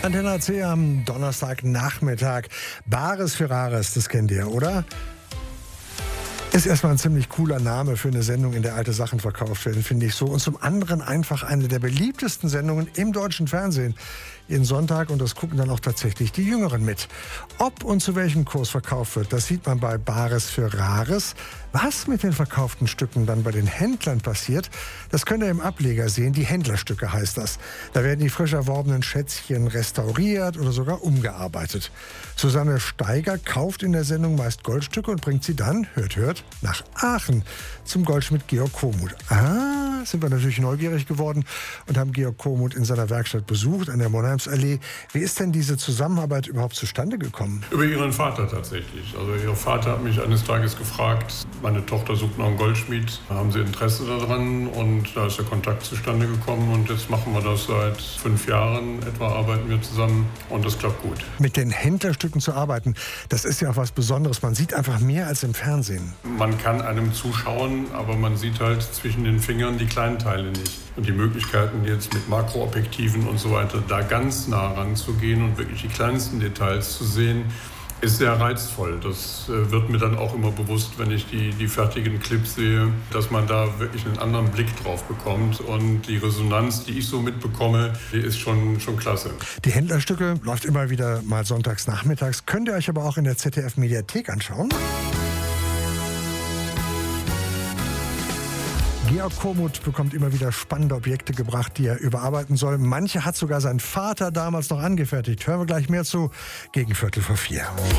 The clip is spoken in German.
Antenne AC am Donnerstagnachmittag. Bares für Rares, das kennt ihr, oder? Ist erstmal ein ziemlich cooler Name für eine Sendung, in der alte Sachen verkauft werden, finde ich so. Und zum anderen einfach eine der beliebtesten Sendungen im deutschen Fernsehen. Jeden Sonntag, und das gucken dann auch tatsächlich die Jüngeren mit. Ob und zu welchem Kurs verkauft wird, das sieht man bei Bares für Rares. Was mit den verkauften Stücken dann bei den Händlern passiert, das könnt ihr im Ableger sehen. Die Händlerstücke heißt das. Da werden die frisch erworbenen Schätzchen restauriert oder sogar umgearbeitet. Susanne Steiger kauft in der Sendung meist Goldstücke und bringt sie dann, hört, nach Aachen zum Goldschmied Georg Komuth. Sind wir natürlich neugierig geworden und haben Georg Komuth in seiner Werkstatt besucht an der Monheimsallee. Wie ist denn diese Zusammenarbeit überhaupt zustande gekommen? Über ihren Vater tatsächlich. Also ihr Vater hat mich eines Tages gefragt, meine Tochter sucht noch einen Goldschmied, haben Sie Interesse daran? Und da ist der Kontakt zustande gekommen und jetzt machen wir das seit 5 Jahren etwa, arbeiten wir zusammen und das klappt gut. Mit den Händlerstücken zu arbeiten, das ist ja auch was Besonderes. Man sieht einfach mehr als im Fernsehen. Man kann einem zuschauen, aber man sieht halt zwischen den Fingern die kleinen Teile nicht. Und die Möglichkeiten jetzt mit Makroobjektiven und so weiter, da ganz nah ranzugehen und wirklich die kleinsten Details zu sehen, ist sehr reizvoll. Das wird mir dann auch immer bewusst, wenn ich die fertigen Clips sehe, dass man da wirklich einen anderen Blick drauf bekommt. Und die Resonanz, die ich so mitbekomme, die ist schon klasse. Die Händlerstücke läuft immer wieder mal sonntags nachmittags. Könnt ihr euch aber auch in der ZDF-Mediathek anschauen. Georg Komuth bekommt immer wieder spannende Objekte gebracht, die er überarbeiten soll. Manche hat sogar sein Vater damals noch angefertigt. Hören wir gleich mehr zu, gegen 4:15.